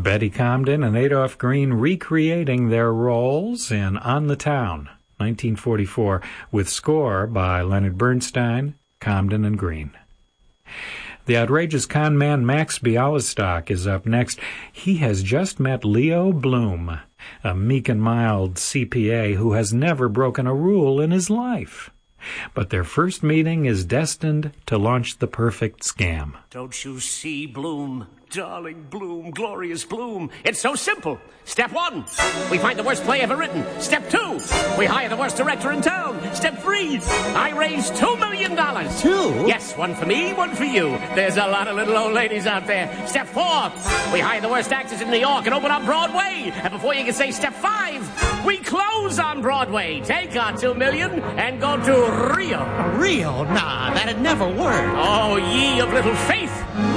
Betty Comden and Adolph Green recreating their roles in On the Town, 1944, with score by Leonard Bernstein, Comden, and Green. The outrageous con man Max Bialystock is up next. He has just met Leo Bloom, a meek and mild CPA who has never broken a rule in his life. But their first meeting is destined to launch the perfect scam. Don't you see, Bloom? Darling Bloom, glorious Bloom. It's so simple. Step 1, we find the worst play ever written. Step 2, we hire the worst director in town. Step 3, I raise $2 million. 2? Yes, one for me, one for you. There's a lot of little old ladies out there. Step 4, we hire the worst actors in New York and open up Broadway. And before you can say step 5, we close on Broadway. Take our $2 million and go to Rio. Rio? Nah, that'd never work. Oh, ye of little faith.